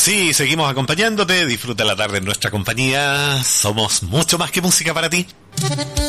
Sí, seguimos acompañándote. Disfruta la tarde en nuestra compañía. Somos mucho más que música para ti.